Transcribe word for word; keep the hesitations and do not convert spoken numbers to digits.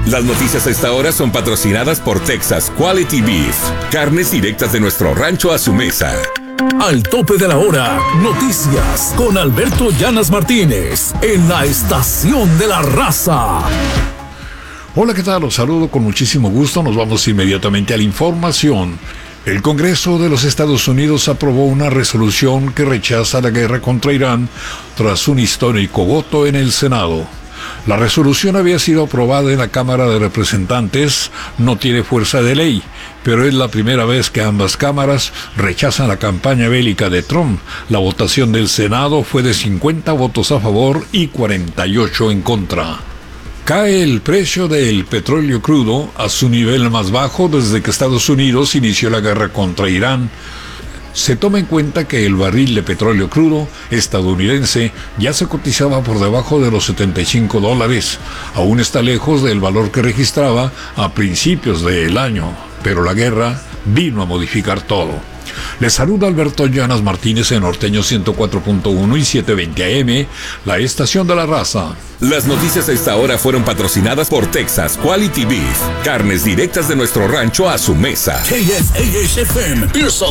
Las noticias a esta hora son patrocinadas por Texas Quality Beef. Carnes directas de nuestro rancho a su mesa. Al tope de la hora, noticias con Alberto Llanas Martínez en la Estación de la Raza. Hola, ¿qué tal? Los saludo con muchísimo gusto. Nos vamos inmediatamente a la información. El Congreso de los Estados Unidos aprobó una resolución que rechaza la guerra contra Irán tras un histórico voto en el Senado. La resolución había sido aprobada en la Cámara de Representantes, no tiene fuerza de ley, pero es la primera vez que ambas cámaras rechazan la campaña bélica de Trump. La votación del Senado fue de cincuenta votos a favor y cuarenta y ocho en contra. Cae el precio del petróleo crudo a su nivel más bajo desde que Estados Unidos inició la guerra contra Irán. Se toma en cuenta que el barril de petróleo crudo estadounidense ya se cotizaba por debajo de los setenta y cinco dólares. Aún está lejos del valor que registraba a principios del año, pero la guerra vino a modificar todo. Les saluda Alberto Llanas Martínez en Norteño ciento cuatro punto uno y setecientos veinte A M, la Estación de la Raza. Las noticias a esta hora fueron patrocinadas por Texas Quality Beef. Carnes directas de nuestro rancho a su mesa. K S A H F M,